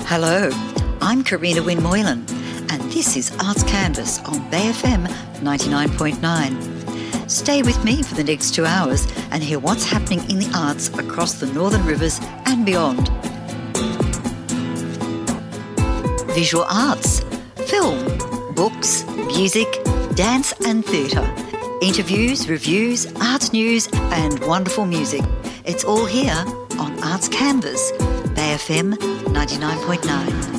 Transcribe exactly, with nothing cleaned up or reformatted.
Hello, I'm Karina Wynne Moylan, and this is Arts Canvas on Bay F M ninety-nine point nine. Stay with me for the next two hours and hear what's happening in the arts across the Northern Rivers and beyond. Visual arts, film, books, music, dance and theatre, interviews, reviews, art news and wonderful music. It's all here on Arts Canvas, Bay F M ninety-nine point nine.